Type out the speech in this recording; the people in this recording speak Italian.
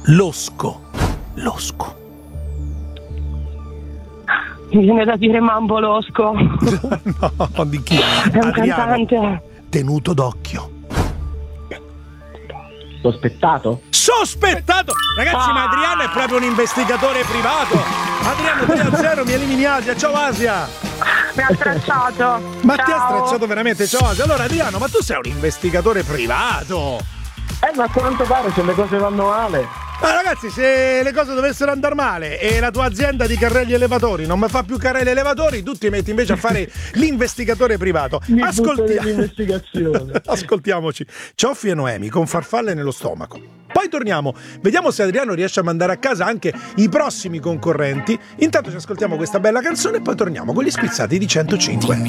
Losco. Mi viene da dire Mambo Losco. No, di chi? È un cantante. Tenuto d'occhio. Sospettato? Ragazzi, ma Adriano è proprio un investigatore privato. Adriano 3-0, mi elimini Asia. Ciao Asia. Mi ha stracciato. Ma Ciao. ti ha stracciato veramente? Ciao Asia. Allora Adriano, ma tu sei un investigatore privato. Ma a quanto pare se le cose vanno male. Ma ragazzi, se le cose dovessero andare male e la tua azienda di carrelli elevatori non mi fa più carrelli elevatori, tu ti metti invece a fare l'investigatore privato. Ascoltiamoci Cioffi e Noemi con Farfalle nello stomaco. Poi torniamo, vediamo se Adriano riesce a mandare a casa anche i prossimi concorrenti. Intanto ci ascoltiamo questa bella canzone e poi torniamo con gli spizzati di 105.